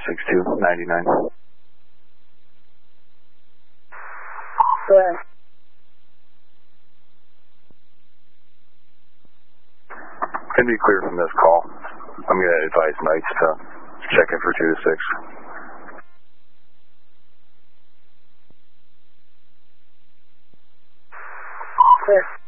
6299. Go ahead. Can be clear from this call. I'm going to advise Knights to check in for 2 to 6. Clear.